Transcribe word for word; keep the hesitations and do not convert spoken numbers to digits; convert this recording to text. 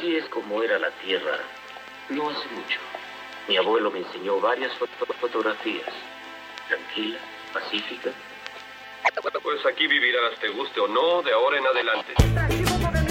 Así es como era la Tierra no hace mucho. Mi abuelo me enseñó varias foto fotografías. Tranquila, pacífica. Pues aquí vivirás, te guste o no, de ahora en adelante.